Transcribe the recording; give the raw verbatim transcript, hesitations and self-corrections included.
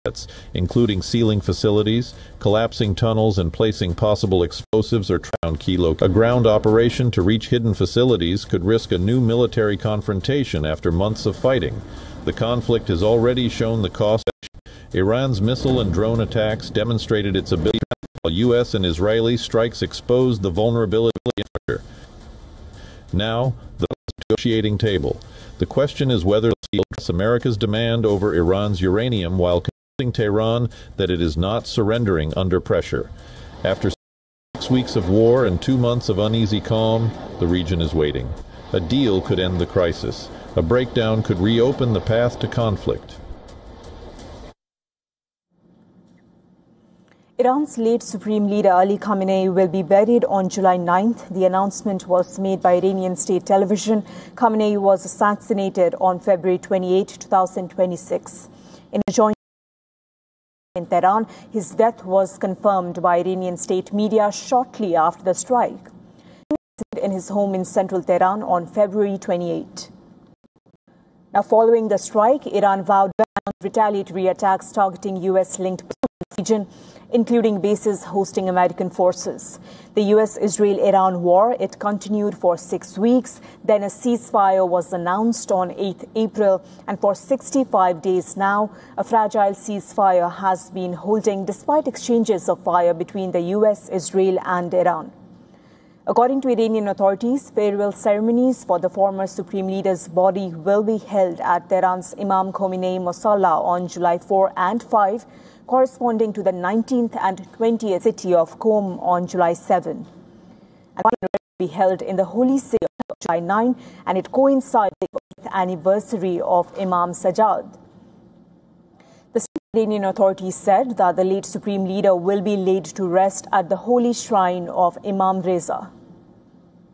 including sealing facilities, collapsing tunnels, and placing possible explosives or around key locations. A ground operation to reach hidden facilities could risk a new military confrontation after months of fighting. The conflict has already shown the cost. Iran's missile and drone attacks demonstrated its ability, while U S and Israeli strikes exposed the vulnerability of the infrastructure. Now, the negotiating table. The question is whether America's demand over Iran's uranium while convincing Tehran that it is not surrendering under pressure. After six weeks of war and two months of uneasy calm, the region is waiting. A deal could end the crisis. A breakdown could reopen the path to conflict. Iran's late Supreme Leader Ali Khamenei will be buried on July ninth. The announcement was made by Iranian state television. Khamenei was assassinated on February twenty-eighth, twenty twenty-six. In a joint in Tehran, his death was confirmed by Iranian state media shortly after the strike. In his home in central Tehran on February twenty-eighth. Now, following the strike, Iran vowed retaliatory attacks targeting U S-linked region, including bases hosting American forces. The U S Israel-Iran war, it continued for six weeks. Then a ceasefire was announced on eighth April, and for sixty-five days now, a fragile ceasefire has been holding despite exchanges of fire between the U S, Israel and Iran. According to Iranian authorities, farewell ceremonies for the former Supreme Leader's body will be held at Tehran's Imam Khomeini Mosalla on July fourth and fifth, corresponding to the nineteenth and twentieth city of Qom on July seventh. And will be held in the Holy City on July ninth, and it coincides with the anniversary of Imam Sajjad. The Iranian authorities said that the late Supreme Leader will be laid to rest at the holy shrine of Imam Reza.